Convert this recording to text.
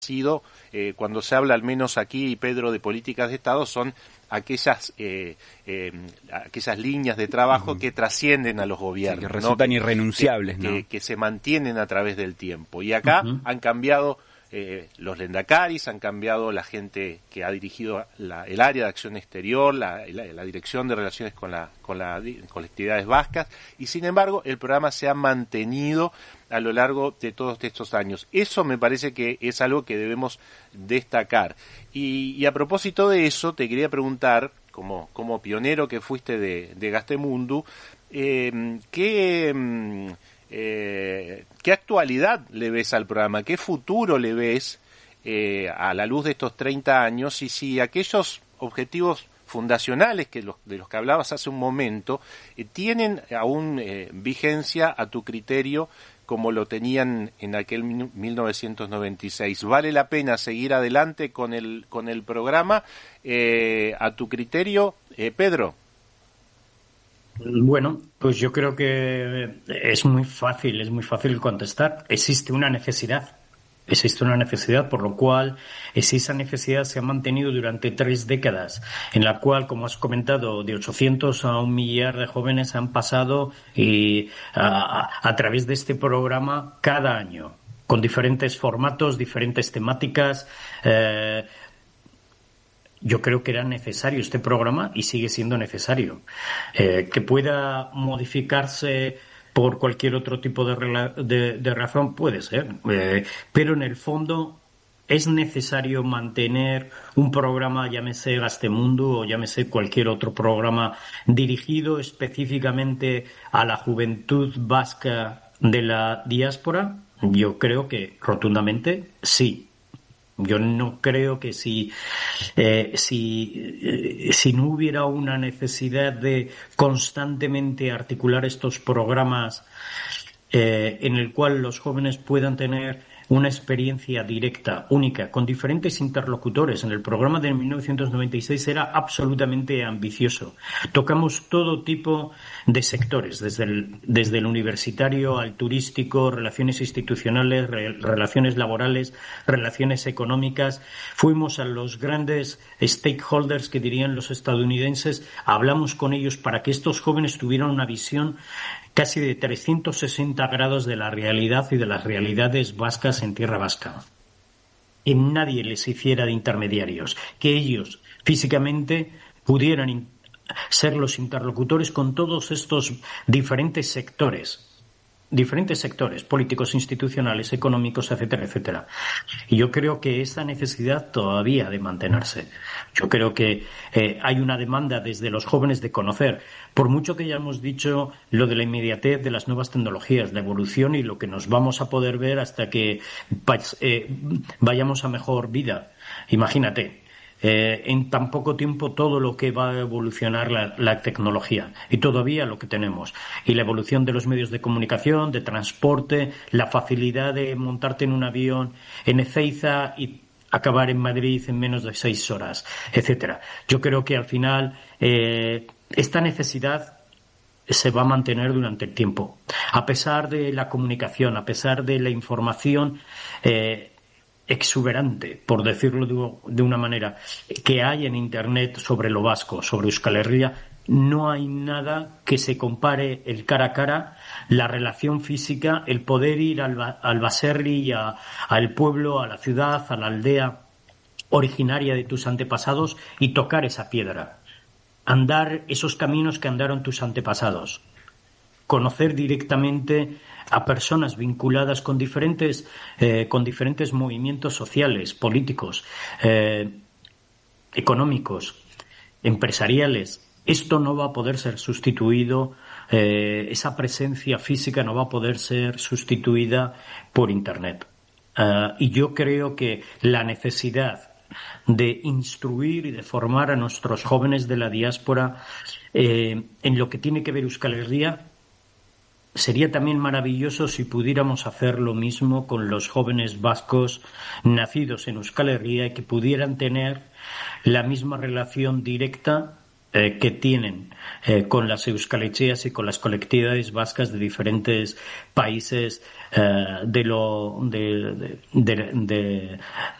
sido, cuando se habla al menos aquí, Pedro, de políticas de Estado, son aquellas líneas de trabajo que trascienden a los gobiernos, sí, que resultan, ¿no?, irrenunciables, ¿no? Que se mantienen a través del tiempo. Y acá han cambiado los lendakaris, han cambiado la gente que ha dirigido el área de acción exterior, la dirección de relaciones con las colectividades vascas, y sin embargo el programa se ha mantenido a lo largo de todos estos años. Eso me parece que es algo que debemos destacar. Y a propósito de eso, te quería preguntar, como pionero que fuiste de Gaztemundu, ¿qué actualidad le ves al programa? ¿Qué futuro le ves a la luz de estos 30 años? Y si aquellos objetivos fundacionales de los que hablabas hace un momento tienen aún vigencia a tu criterio como lo tenían en aquel 1996. ¿Vale la pena seguir adelante con el programa a tu criterio, Pedro? Bueno, pues yo creo que es muy fácil contestar. Existe una necesidad, por lo cual esa necesidad se ha mantenido durante 3 décadas, en la cual, como has comentado, de 800 a 1 millar de jóvenes han pasado a través de este programa cada año, con diferentes formatos, diferentes temáticas. Yo creo que era necesario este programa y sigue siendo necesario. Que pueda modificarse por cualquier otro tipo de razón, puede ser. Pero en el fondo es necesario mantener un programa, llámese Gaztemundu o llámese cualquier otro programa dirigido específicamente a la juventud vasca de la diáspora. Yo creo que rotundamente sí. Yo no creo que si no hubiera una necesidad de constantemente articular estos programas en el cual los jóvenes puedan tener una experiencia directa, única, con diferentes interlocutores. En el programa de 1996 era absolutamente ambicioso. Tocamos todo tipo de sectores, desde el universitario al turístico, relaciones institucionales, relaciones laborales, relaciones económicas. Fuimos a los grandes stakeholders, que dirían los estadounidenses, hablamos con ellos para que estos jóvenes tuvieran una visión casi de 360 grados de la realidad y de las realidades vascas en tierra vasca. Y nadie les hiciera de intermediarios, que ellos físicamente pudieran ser los interlocutores con todos estos diferentes sectores políticos, institucionales, económicos, etcétera, etcétera. Y yo creo que esa necesidad todavía ha de mantenerse. Yo creo que hay una demanda desde los jóvenes de conocer, por mucho que ya hemos dicho lo de la inmediatez de las nuevas tecnologías, la evolución y lo que nos vamos a poder ver hasta que vayamos a mejor vida. Imagínate. En tan poco tiempo todo lo que va a evolucionar la tecnología y todavía lo que tenemos, y la evolución de los medios de comunicación, de transporte, la facilidad de montarte en un avión en Ezeiza y acabar en Madrid en menos de 6 horas, etcétera. Yo creo que al final esta necesidad se va a mantener durante el tiempo, a pesar de la comunicación, a pesar de la información exuberante, por decirlo de una manera, que hay en Internet sobre lo vasco, sobre Euskal Herria. No hay nada que se compare el cara a cara, la relación física, el poder ir al baserri, al pueblo, a la ciudad, a la aldea originaria de tus antepasados y tocar esa piedra, andar esos caminos que andaron tus antepasados, conocer directamente a personas vinculadas con diferentes movimientos sociales, políticos, económicos, empresariales. Esto no va a poder ser sustituido, esa presencia física no va a poder ser sustituida por Internet. Y yo creo que la necesidad de instruir y de formar a nuestros jóvenes de la diáspora en lo que tiene que ver Euskal Herria, sería también maravilloso si pudiéramos hacer lo mismo con los jóvenes vascos nacidos en Euskal Herria y que pudieran tener la misma relación directa que tienen con las euskaltzaindias y con las colectividades vascas de diferentes países de